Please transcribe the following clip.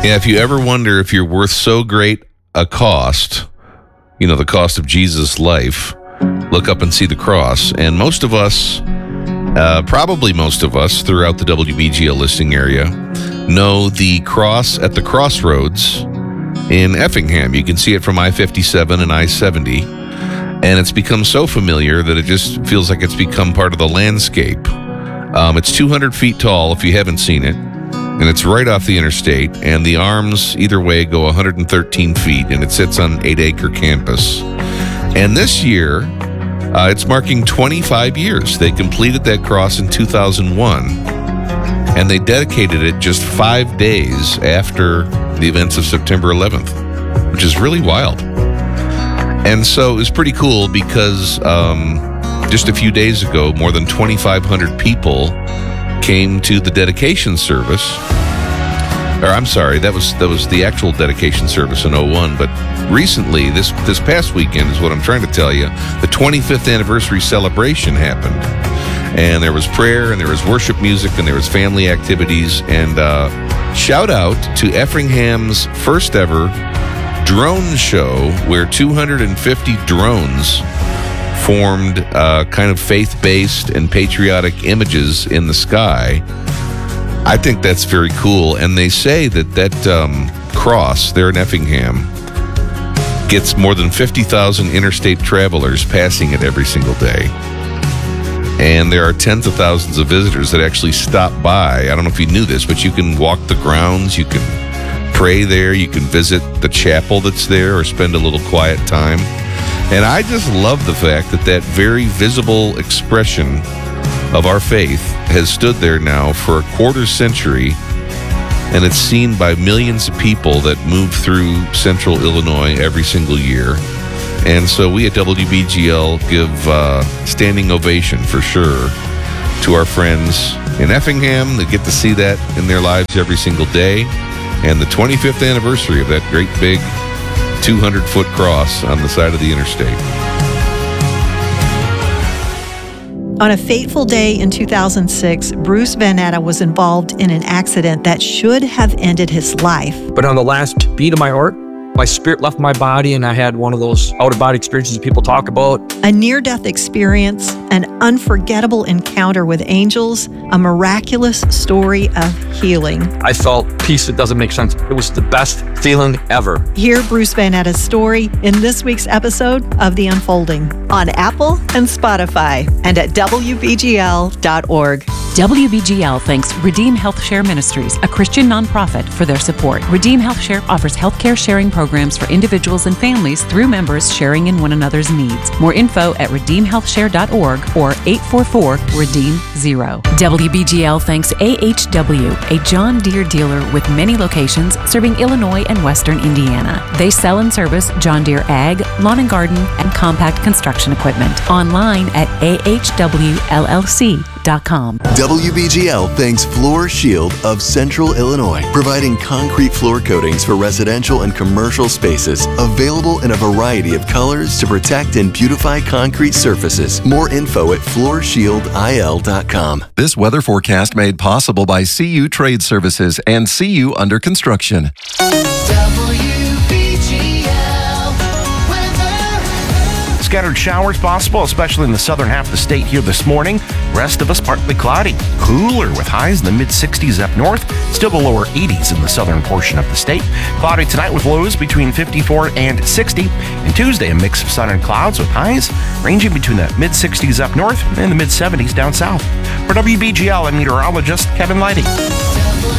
Yeah, if you ever wonder if you're worth so great a cost, the cost of Jesus' life, look up and see the cross. And most of us, probably most of us throughout the WBGL listing area, know the cross at the crossroads in Effingham. You can see it from I-57 and I-70. And it's become so familiar that it just feels like it's become part of the landscape. It's 200 feet tall if you haven't seen it. And it's right off the interstate. And the arms either way go 113 feet. And it sits on 8-acre campus. And this year, it's marking 25 years. They completed that cross in 2001. And they dedicated it just 5 days after the events of September 11th, which is really wild. And so it was pretty cool because just a few days ago, more than 2,500 people came to the dedication service. Or I'm sorry, that was the actual dedication service in 01. But recently, this past weekend is what I'm trying to tell you, the 25th anniversary celebration happened. And there was prayer, and there was worship music, and there was family activities. And shout out to Effingham's first ever drone show, where 250 drones formed kind of faith-based and patriotic images in the sky. I think that's very cool. And they say that cross there in Effingham gets more than 50,000 interstate travelers passing it every single day. And there are tens of thousands of visitors that actually stop by. I don't know if you knew this, but you can walk the grounds, you can pray there, you can visit the chapel that's there or spend a little quiet time. And I just love the fact that very visible expression of our faith has stood there now for a quarter century, and it's seen by millions of people that move through central Illinois every single year. And so we at WBGL give standing ovation for sure to our friends in Effingham that get to see that in their lives every single day. And the 25th anniversary of that great big 200-foot cross on the side of the interstate. On a fateful day in 2006, Bruce Van Natta was involved in an accident that should have ended his life. But on the last beat of my heart, my spirit left my body, and I had one of those out-of-body experiences people talk about. A near-death experience, an unforgettable encounter with angels, a miraculous story of healing. I felt peace that doesn't make sense. It was the best feeling ever. Hear Bruce Van Natta's story in this week's episode of The Unfolding on Apple and Spotify and at WBGL.org. WBGL thanks Redeem Health Share Ministries, a Christian nonprofit, for their support. Redeem Health Share offers healthcare sharing programs for individuals and families through members sharing in one another's needs. More info at redeemhealthshare.org or 844-REDEEM-0. WBGL thanks AHW, a John Deere dealer with many locations serving Illinois and Western Indiana. They sell and service John Deere ag, lawn and garden, and compact construction equipment. Online at ahwllc.com. WBGL thanks Floor Shield of Central Illinois, providing concrete floor coatings for residential and commercial spaces, available in a variety of colors to protect and beautify concrete surfaces. More info at floorshieldil.com. This weather forecast made possible by CU Trade Services and CU Under Construction. Scattered showers possible, especially in the southern half of the state here this morning. Rest of us partly cloudy. Cooler with highs in the mid-60s up north. Still the lower 80s in the southern portion of the state. Cloudy tonight with lows between 54 and 60. And Tuesday, a mix of sun and clouds with highs ranging between the mid-60s up north and the mid-70s down south. For WBGL, I'm meteorologist Kevin Leidy.